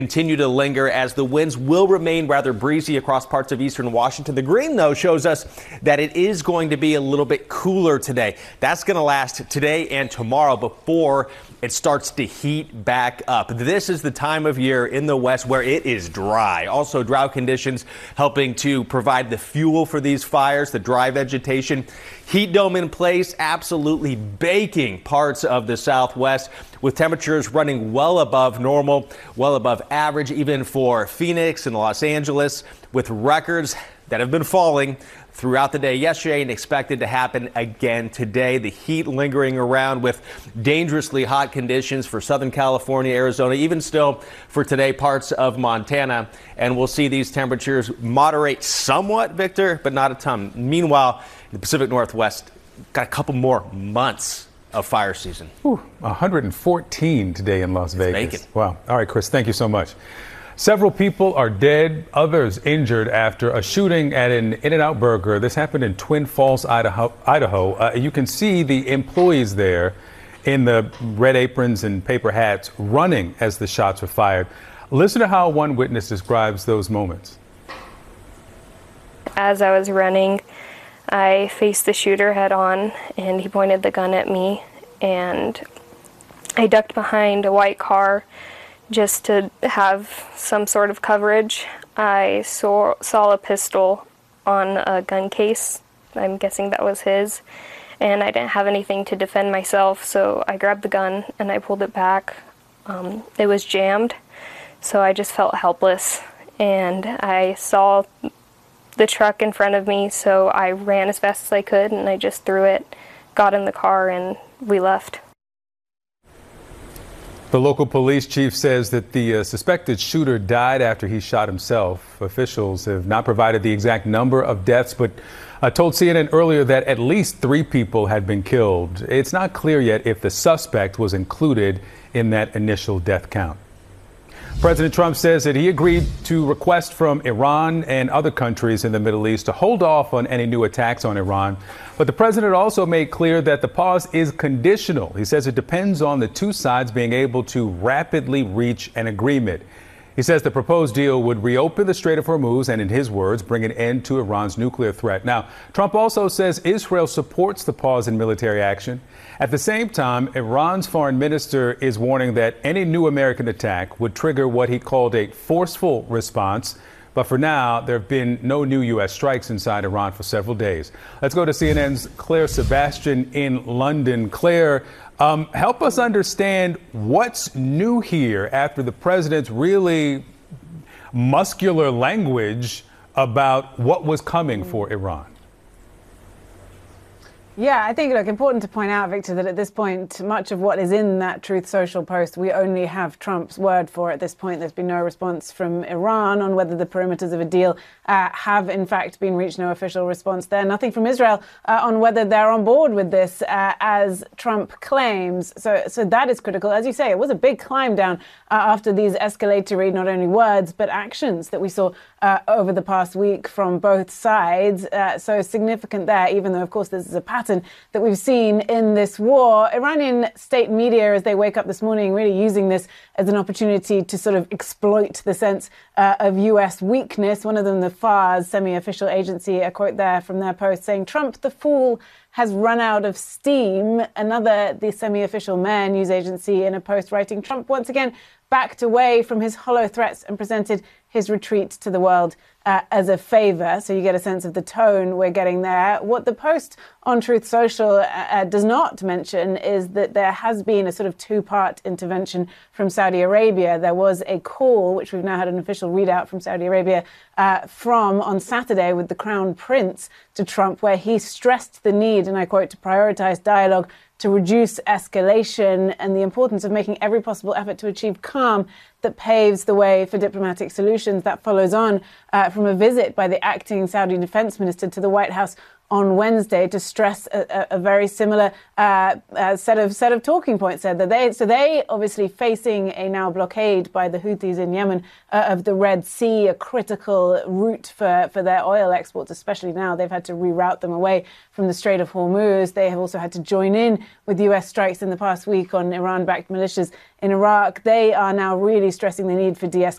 Continue to linger as the winds will remain rather breezy across parts of eastern Washington. The green, though, shows us that it is going to be a little bit cooler today. That's going to last today and tomorrow before it starts to heat back up. This is the time of year in the west where it is dry. Also, drought conditions helping to provide the fuel for these fires, the dry vegetation. Heat dome in place, absolutely baking parts of the southwest with temperatures running well above normal, well above average, even for Phoenix and Los Angeles, with records that have been falling throughout the day yesterday and expected to happen again today. The heat lingering around with dangerously hot conditions for Southern California, Arizona, even still for today, parts of Montana. And we'll see these temperatures moderate somewhat, Victor, but not a ton. Meanwhile, the Pacific Northwest got a couple more months of fire season. 114 today in Las Vegas. Bacon. Wow. All right, Chris, thank you so much. Several people are dead, others injured after a shooting at an In-N-Out Burger. This happened in Twin Falls, Idaho. You can see the employees there in the red aprons and paper hats running as the shots were fired. Listen to how one witness describes those moments. As I was running, I faced the shooter head on, and he pointed the gun at me, and I ducked behind a white car just to have some sort of coverage. I saw a pistol on a gun case. I'm guessing that was his, and I didn't have anything to defend myself, so I grabbed the gun and I pulled it back. It was jammed, so I just felt helpless, and I saw the truck in front of me, so I ran as fast as I could, and I just threw it, got in the car, and we left. The local police chief says that the suspected shooter died after he shot himself. Officials have not provided the exact number of deaths, but told CNN earlier that at least 3 people had been killed. It's not clear yet if the suspect was included in that initial death count. President Trump says that he agreed to request from Iran and other countries in the Middle East to hold off on any new attacks on Iran. But the president also made clear that the pause is conditional. He says it depends on the two sides being able to rapidly reach an agreement. He says the proposed deal would reopen the Strait of Hormuz and, in his words, bring an end to Iran's nuclear threat. Now, Trump also says Israel supports the pause in military action. At the same time, Iran's foreign minister is warning that any new American attack would trigger what he called a forceful response. But for now, there have been no new U.S. strikes inside Iran for several days. Let's go to CNN's Claire Sebastian in London. Claire, help us understand what's new here after the president's really muscular language about what was coming for Iran. Yeah, I think, look, important to point out, Victor, that at this point, much of what is in that Truth Social post, we only have Trump's word for at this point. There's been no response from Iran on whether the perimeters of a deal have, in fact, been reached. No official response there. Nothing from Israel on whether they're on board with this, as Trump claims. So that is critical. As you say, it was a big climb down after these escalatory, not only words, but actions that we saw over the past week from both sides. So significant there, even though, of course, this is a pattern that we've seen in this war. Iranian state media, as they wake up this morning, really using this as an opportunity to sort of exploit the sense of U.S. weakness. One of them, the Fars semi-official agency, a quote there from their post saying, "Trump, the fool, has run out of steam." Another, the semi-official Mehr news agency, in a post writing, "Trump once again backed away from his hollow threats and presented his retreat to the world as a favor." So you get a sense of the tone we're getting there. What the post on Truth Social does not mention is that there has been a sort of two-part intervention from Saudi Arabia. There was a call, which we've now had an official readout from Saudi Arabia from on Saturday with the Crown Prince to Trump, where he stressed the need, and I quote, to prioritize dialogue to reduce escalation and the importance of making every possible effort to achieve calm that paves the way for diplomatic solutions. That follows on from a visit by the acting Saudi defense minister to the White House on Wednesday to stress a very similar set of talking points. Said that they obviously facing a now blockade by the Houthis in Yemen of the Red Sea, a critical route for their oil exports, especially now they've had to reroute them away from the Strait of Hormuz. They have also had to join in with US strikes in the past week on Iran-backed militias in Iraq. They are now really stressing the need for de-escalation